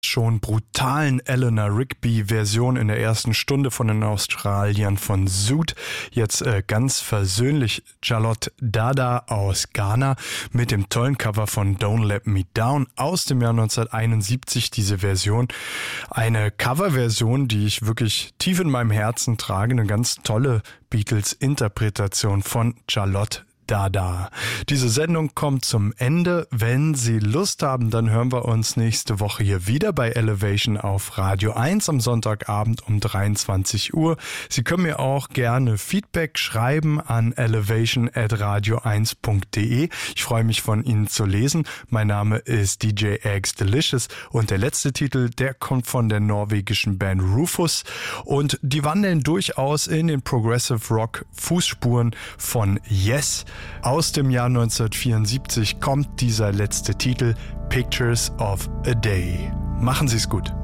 schon brutalen Eleanor Rigby-Version in der ersten Stunde von den Australiern von Zoot. Jetzt ganz versöhnlich Charlotte Dada aus Ghana mit dem tollen Cover von Don't Let Me Down aus dem Jahr 1971. Diese Version, eine Coverversion, die ich wirklich tief in meinem Herzen trage, eine ganz tolle Beatles-Interpretation von Charlotte Dada. Diese Sendung kommt zum Ende. Wenn Sie Lust haben, dann hören wir uns nächste Woche hier wieder bei Elevation auf Radio 1 am Sonntagabend um 23 Uhr. Sie können mir auch gerne Feedback schreiben an elevation@radio1.de. Ich freue mich, von Ihnen zu lesen. Mein Name ist DJ Eggs Delicious und der letzte Titel, der kommt von der norwegischen Band Rufus und die wandeln durchaus in den Progressive Rock Fußspuren von Yes. Aus dem Jahr 1974 kommt dieser letzte Titel, Pictures of a Day. Machen Sie es gut.